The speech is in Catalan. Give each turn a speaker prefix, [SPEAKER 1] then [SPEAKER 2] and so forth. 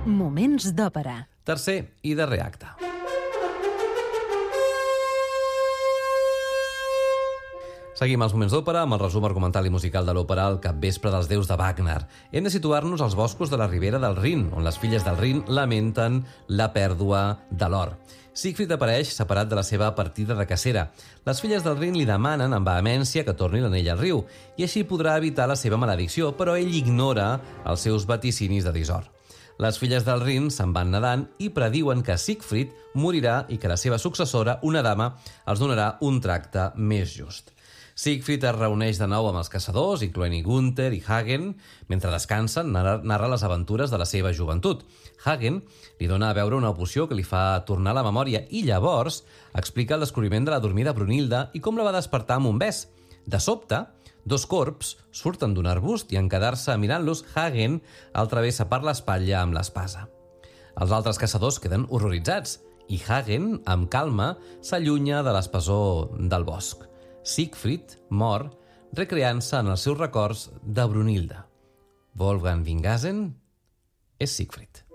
[SPEAKER 1] Moments d'òpera.
[SPEAKER 2] Tercer i darrer acte. Seguim els moments d'òpera amb el resum argumental i musical de l'òpera El capvespre dels déus de Wagner. Hem de situar-nos als boscos de la ribera del Rin, on les filles del Rin lamenten la pèrdua de l'or. Siegfried apareix separat de la seva partida de cacera. Les filles del Rin li demanen amb vehemència que torni l'anell al riu, i així podrà evitar la seva maledicció, però ell ignora els seus vaticinis de dissort. Les filles del Rin se'n van nedant i prediuen que Siegfried morirà i que la seva successora, una dama, els donarà un tracte més just. Siegfried es reuneix de nou amb els caçadors, incloent-hi Gunther i Hagen. Mentre descansen, narra les aventures de la seva joventut. Hagen li dona a veure una poció que li fa tornar la memòria i llavors explica el descobriment de la dormida Brunilda i com la va despertar amb un bes. De sobte, dos corps surten d'un arbust i en quedar-se mirant-los, Hagen el travessa per l'espatlla amb l'espasa. Els altres caçadors queden horroritzats i Hagen, amb calma, s'allunya de l'espessor del bosc. Siegfried mor recreant-se en els seus records de Brunilda. Wolfgang Winghasen és Siegfried.